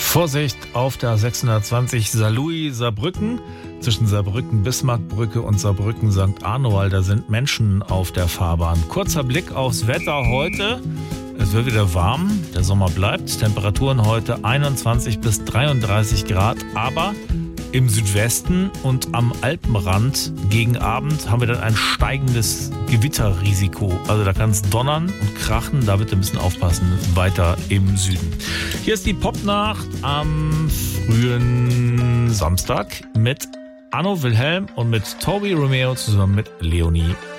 Vorsicht auf der 620 Saarlouis-Saarbrücken. Zwischen Saarbrücken-Bismarckbrücke und Saarbrücken-St. Arnold, da sind Menschen auf der Fahrbahn. Kurzer Blick aufs Wetter heute. Es wird wieder warm, der Sommer bleibt. Temperaturen heute 21 bis 33 Grad, aber im Südwesten und am Alpenrand gegen Abend haben wir dann ein steigendes Gewitterrisiko. Also da kann es donnern und krachen, da bitte ein bisschen aufpassen, weiter im Süden. Hier ist die Popnacht am frühen Samstag mit Anno Wilhelm und mit Toby Romeo zusammen mit Leonie